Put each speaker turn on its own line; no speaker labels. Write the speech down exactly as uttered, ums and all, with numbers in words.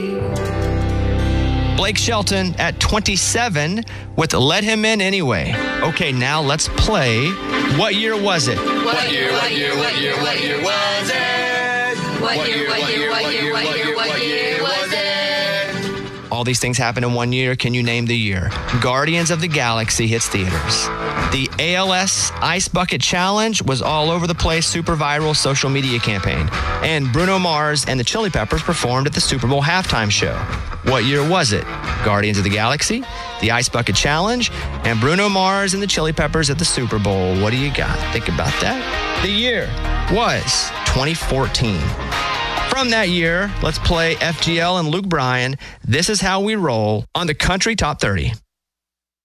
Blake Shelton at twenty-seven with Let Him In Anyway. Okay, now let's play What Year Was It?
What year, what year, what year, what year was it? What year, what year, what year, what year, what year was it?
All these things happen in one year. Can you name the year? Guardians of the Galaxy hits theaters. The A L S Ice Bucket Challenge was all over the place, super viral social media campaign. And Bruno Mars and the Chili Peppers performed at the Super Bowl halftime show. What year was it? Guardians of the Galaxy, the Ice Bucket Challenge, and Bruno Mars and the Chili Peppers at the Super Bowl. What do you got? Think about that. The year was twenty fourteen. From that year, let's play F G L and Luke Bryan. This is How We Roll on the Country Top thirty.